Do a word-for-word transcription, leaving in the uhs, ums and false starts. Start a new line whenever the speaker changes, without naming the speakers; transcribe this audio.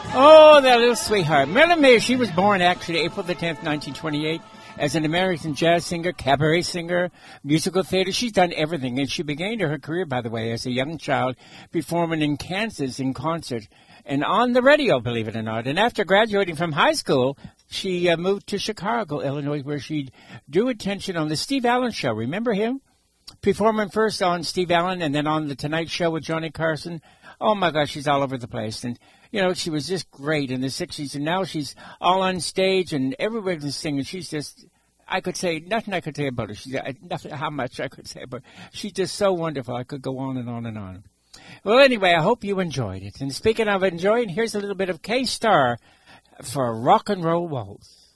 Oh, that little sweetheart. Marilyn Mayer, she was born actually April the tenth, nineteen twenty-eight, as an American jazz singer, cabaret singer, musical theater. She's done everything, and she began her career, by the way, as a young child, performing in Kansas in concert and on the radio, believe it or not. And after graduating from high school, she uh, moved to Chicago, Illinois, where she drew attention on the Steve Allen Show. Remember him? Performing first on Steve Allen and then on The Tonight Show with Johnny Carson. Oh, my gosh, she's all over the place. And, you know, she was just great in the sixties. And now she's all on stage and everybody's singing. She's just, I could say, nothing I could say about her. She's, nothing, how much I could say about her. She's just so wonderful. I could go on and on and on. Well, anyway, I hope you enjoyed it. And speaking of enjoying, here's a little bit of K-Star for Rock and Roll Waltz.